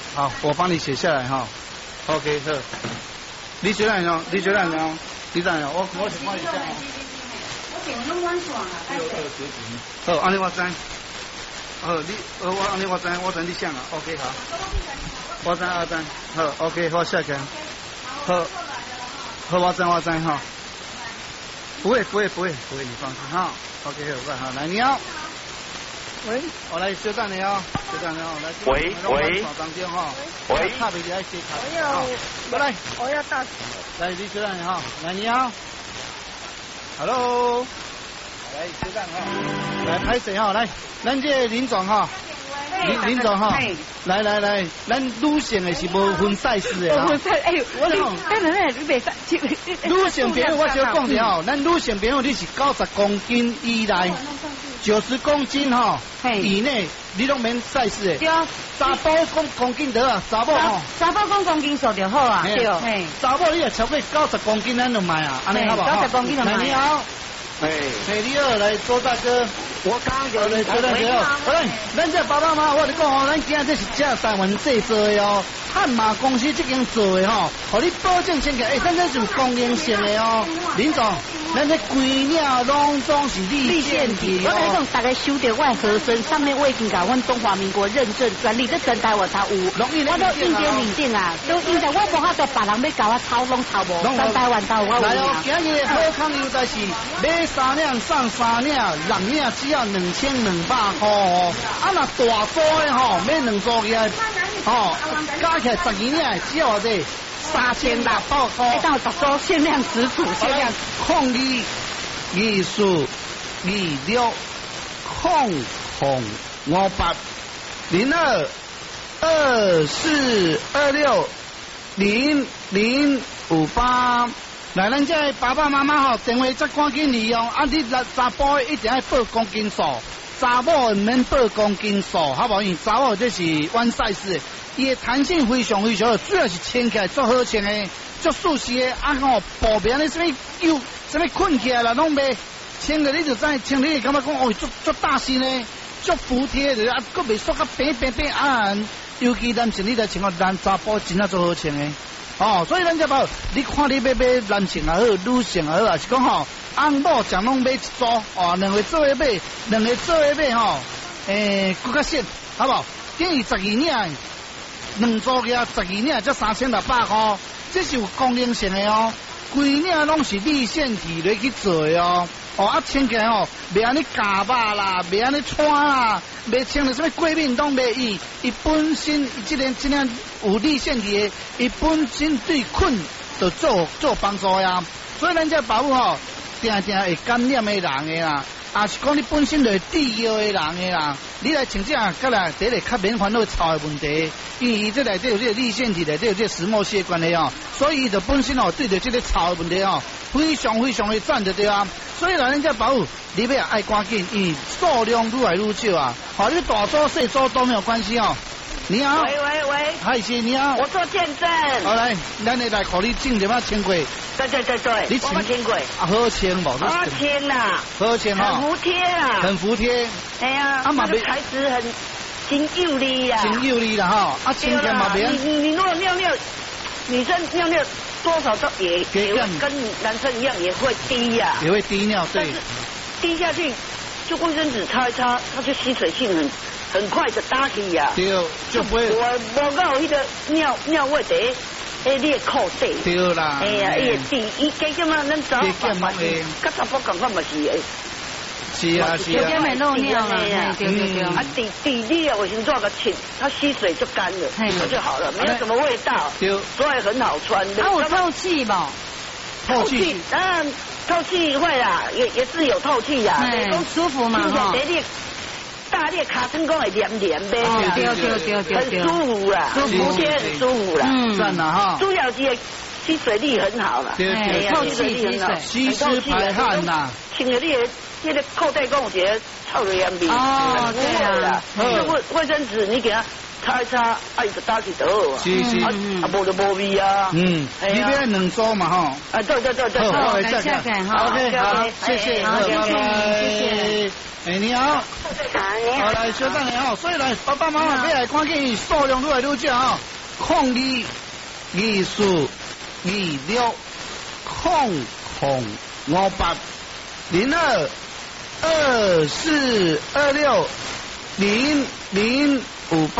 好，我帮你写下来哈。OK， 好。你写来喏，你写来喏，你等下，我先帮你写。 我电拢晚上啊， 好，安尼我知。我安尼我知你想啊。OK， 好。我知。好 ，OK， 好，下去。好，我知哈。不会，你放心哈。OK， 好，来你好。喂，我来稍等你哦，来。 喂。 当中哈。 喂。 卡别来接卡。 过来，我要到。 来，你稍等你哈。来，你好。Hello。来，稍等哈。来，拍谁哈？来，咱这林总哈。林总哈。来，咱女性的是无分赛事的哈。 我当然你袂使。 女性朋友我少讲者吼，咱女性朋友你是90公斤以内。90公斤哈以内，你拢免赛事的。 对啊， 查甫公斤得啊，查某吼。 查甫公斤数就好啊。对。 查某你若超过90公斤，咱就卖啊，安尼好不好 ？90公斤就卖。 你好。你好，来周大哥。 我刚有来周大哥。好嘞，咱这爸爸妈妈，我跟你讲哦，咱今仔这是正台湾制做的哦，汉马公司这间做的吼，互你保证清洁。咱这是功能性的哦，林总。咱这规领拢总是立腺体我来讲，大家收到我合身上面我已经甲阮中华民国认证专利，这全台湾才有。我都印证认定啊，都印证我无法度别人要甲我抄拢抄无，全台湾都有我有。 来哦，今日好康优待是买3领送3领，蓝领只要2200块哦。啊，那大组的吼，买2组起来，吼，加起来12领只要这3600块。 到10组限量10组限量。 控制艺术26控红58 0224260058。来，咱这爸爸妈妈吼，电话再赶紧利用。啊，你查甫的一定要报公斤数，查某唔免报公斤数，好不好？因为查某这是弯赛事，伊的弹性非常好，主要是穿起来足好穿的。足舒适的，啊吼，步面咧什么困起来啦，拢袂穿个你就知，穿你感觉讲哦，足大身呢，足服帖的，啊，佫袂缩甲平啊。尤其男性你来穿个男查甫真啊足好穿的，哦，所以咱这包，你看你买男性也好，女性也好，也是讲吼，翁某将拢买一组，哦，两个做伙买吼，佫较省，好不好？等于12领，2组个12领才3600块。这是有功能性的哦，规领拢是立腺体来去做的哦。啊，穿起来哦，袂安尼夹肉啦，袂安尼穿啦，袂穿到什么过敏拢袂伊。伊本身这个有立腺体的，伊本身对困就做帮助呀。所以咱这保护吼，定会感染的人的啦。啊，是讲你本身就治疗的人的啦，你来请假，甲来第一较免烦恼臭的问题，因为伊这内底有这个立腺体，内底有这个石墨烯关系哦，所以伊就本身哦对着这个臭的问题哦，非常的赞的对啊，所以咱这保护你要爱赶紧，因为数量愈来愈少啊，好，你大组小组都没有关系哦。你好， 喂， 嗨，是你好， 我做见证。 好来，咱来考你证点啊，签过。 对， 你签过。 啊，好签无？ 好签呐， 好签哈， 很服帖啊， 很服帖。 哎呀，啊嘛材质真有力呀， 真有力啦哈，啊，签起嘛别。 你如果尿，女生尿多少都也会跟男生一样也会滴呀， 也会滴尿，对。 但是滴下去，就卫生纸擦一擦，它就吸水性很快的打起呀， 对，就不会。 我到迄个尿味的，你的裤底。 对啦。 哎呀，伊加减嘛，咱早晚嘛是，甲查甫共款嘛是的。 是啊。 加减会漏尿啊，对。 啊，底你的卫生纸个清，它吸水就干了，那就好了，没有什么味道，所以很好穿的。 啊，有透气不？ 透气， 透气会啦，也是有透气呀， 都舒服嘛哈。 大列卡成功会黏呗， 对， 很舒服啦，服帖很舒服啦， 赞啦哈。 猪脚鸡吸水力很好啦， 对， 透气吸湿排汗呐。 穿了你的裤袋讲有一个臭的烟味， 哦，对啦， 卫生纸你给它擦一擦，啊，伊就打起倒啊。 是是。 啊，无就无味啊。 你要两组嘛吼。 啊，对。 好，感谢哈。 OK， 好，谢谢，拜拜。 谢谢。 你好。好，来，小张你好。所以来，爸爸妈妈要来看见数量越来越少啊。02、24、26、0058、02、24、26、0058。